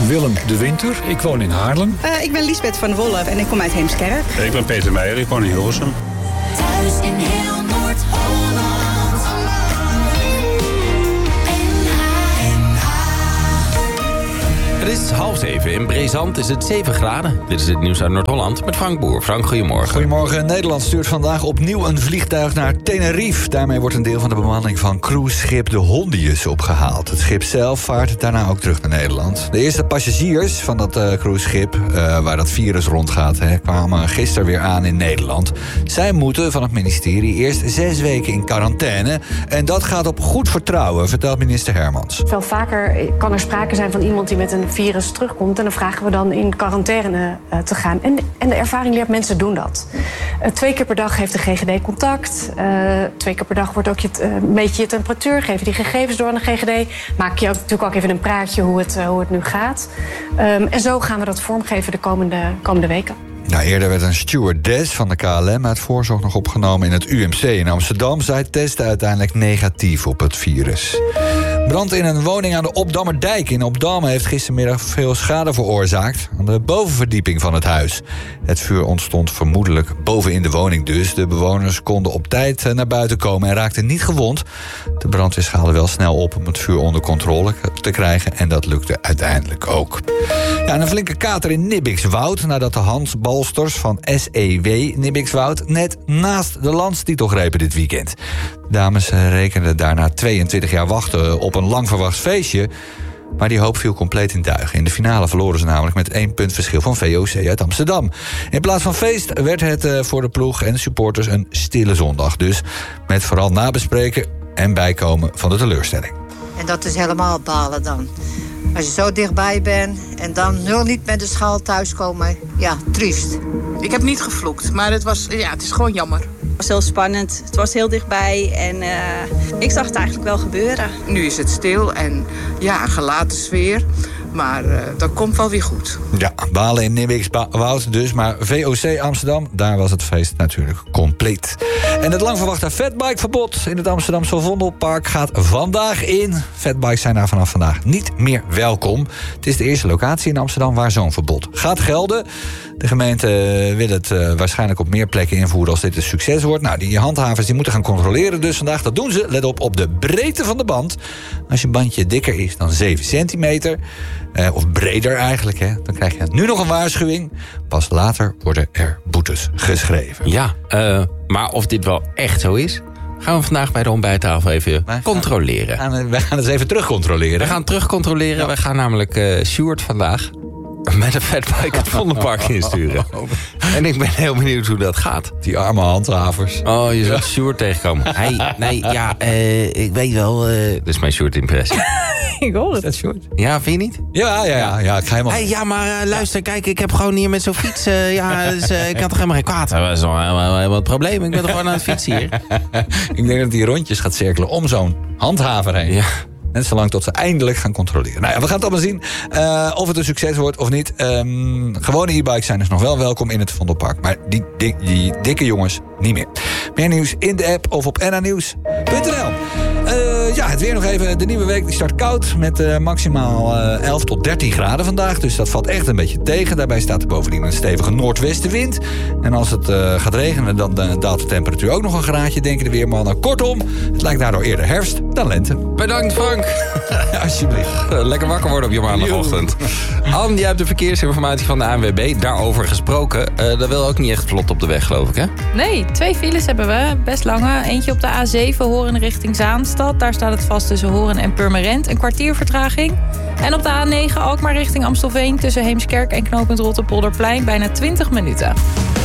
Willem de Winter. Ik woon in Haarlem. Ik ben Liesbeth van Wolf en ik kom uit Heemskerk. Ik ben Peter Meijer, ik woon in Hilversum. Thuis in heel Noord-Holland. Het is 6:30. In Brezant is het 7 graden. Dit is het nieuws uit Noord-Holland met Frank Boer. Frank, goedemorgen. Goedemorgen. Nederland stuurt vandaag opnieuw een vliegtuig naar Tenerife. Daarmee wordt een deel van de bemanning van cruiseschip de Hondius opgehaald. Het schip zelf vaart daarna ook terug naar Nederland. De eerste passagiers van dat cruiseschip, waar dat virus rondgaat, kwamen gisteren weer aan in Nederland. Zij moeten van het ministerie eerst 6 weken in quarantaine. En dat gaat op goed vertrouwen, vertelt minister Hermans. Veel vaker kan er sprake zijn van iemand die met een virus terugkomt. En dan vragen we dan in quarantaine te gaan. En de ervaring leert, mensen doen dat. 2 keer per dag heeft de GGD contact. 2 keer per dag wordt ook meet je temperatuur. Geven die gegevens door aan de GGD. Maak je ook, natuurlijk ook even een praatje hoe het nu gaat. En zo gaan we dat vormgeven de komende weken. Nou, eerder werd een stewardess van de KLM uit voorzorg nog opgenomen in het UMC in Amsterdam. Zij testte uiteindelijk negatief op het virus. Brand in een woning aan de Obdammerdijk in Obdam heeft gistermiddag veel schade veroorzaakt aan de bovenverdieping van het huis. Het vuur ontstond vermoedelijk bovenin de woning dus. De bewoners konden op tijd naar buiten komen en raakten niet gewond. De brandweer schaalde wel snel op om het vuur onder controle te krijgen en dat lukte uiteindelijk ook. Ja, en een flinke kater in Nibbikswoud nadat de handbalsters van SEW Nibbikswoud net naast de landstitel grepen dit weekend. Dames rekenden daarna 22 jaar wachten op een lang verwacht feestje. Maar die hoop viel compleet in duigen. In de finale verloren ze namelijk met 1 punt verschil van VOC uit Amsterdam. In plaats van feest werd het voor de ploeg en de supporters een stille zondag. Dus met vooral nabespreken en bijkomen van de teleurstelling. En dat is helemaal balen dan. Als je zo dichtbij bent en dan 0 niet met de schaal thuiskomen. Ja, triest. Ik heb niet gevloekt, maar het is gewoon jammer. Het was heel spannend, het was heel dichtbij en ik zag het eigenlijk wel gebeuren. Nu is het stil en ja, gelaten sfeer, maar dat komt wel weer goed. Ja, balen in Nibbikswoud dus, maar VOC Amsterdam, daar was het feest natuurlijk compleet. En het lang verwachte fatbikeverbod in het Amsterdamse Vondelpark gaat vandaag in. Fatbikes zijn daar vanaf vandaag niet meer welkom. Het is de eerste locatie in Amsterdam waar zo'n verbod gaat gelden. De gemeente wil het waarschijnlijk op meer plekken invoeren als dit een succes wordt. Nou, die handhavers die moeten gaan controleren dus vandaag. Dat doen ze, let op de breedte van de band. Als je bandje dikker is dan 7 centimeter, of breder eigenlijk, dan krijg je nu nog een waarschuwing. Pas later worden er boetes geschreven. Ja, maar of dit wel echt zo is, gaan we vandaag bij de ontbijttafel even controleren. Wij gaan het even terugcontroleren. We gaan terugcontroleren. Ja. We gaan namelijk Sjoerd vandaag met een fatbike het Vondelpark insturen. En ik ben heel benieuwd hoe dat gaat. Die arme handhavers. Oh, je zult Sjoerd tegenkomen. Ik weet wel. Dit is mijn Sjoerd-impressie. Ik hoor het. Is dat Sjoerd? Ja, vind je niet? Ja, ik ga helemaal... Ja, maar luister, kijk, ik heb gewoon hier met zo'n fiets... dus, ik had toch helemaal geen kwaad. Dat is helemaal het probleem. Ik ben toch gewoon aan het fietsen hier. Ik denk dat die rondjes gaat cirkelen om zo'n handhaver heen. Ja. Net zolang tot ze eindelijk gaan controleren. Nou ja, we gaan het allemaal zien of het een succes wordt of niet. Gewone e-bikes zijn dus nog wel welkom in het Vondelpark. Maar die dikke jongens niet meer. Meer nieuws in de app of op NAnieuws.nl. Het weer nog even. De nieuwe week die start koud met maximaal 11 tot 13 graden vandaag. Dus dat valt echt een beetje tegen. Daarbij staat er bovendien een stevige noordwestenwind. En als het gaat regenen, dan daalt de temperatuur ook nog een graadje, denken de weermannen. Kortom, het lijkt daardoor eerder herfst dan lente. Bedankt, Frank. Alsjeblieft. Lekker wakker worden op je maandagochtend. Anne, jij hebt de verkeersinformatie van de ANWB. Daarover gesproken. Dat wil ook niet echt vlot op de weg, geloof ik, hè? Nee, 2 files hebben we. Best lange. Eentje op de A7, Horen richting Zaanstad. Daar staat het vast tussen Horen en Purmerend. Een kwartier vertraging. En op de A9 Alkmaar richting Amstelveen. Tussen Heemskerk en knooppunt Rotterpolderplein bijna 20 minuten.